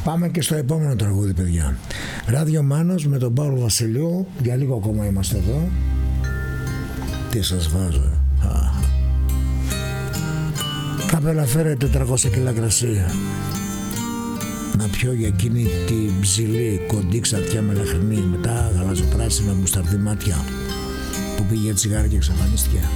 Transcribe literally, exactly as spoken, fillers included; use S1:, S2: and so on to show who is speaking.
S1: Πάμε και στο επόμενο τραγούδι, παιδιά. Ράδιο Μάνος με τον Παύλο Βασιλείου. Για λίγο ακόμα είμαστε εδώ. Τι σας βάζω. Καπέλα φέρε τετρακόσια κιλά κρασία. Να πιω για εκείνη την ψηλή κοντή ξαρτιά μελαχρινή, με τα γαλαζοπράσινα μουσταρδί μάτια που πήγε τσιγάρα και εξαφανίστηκε.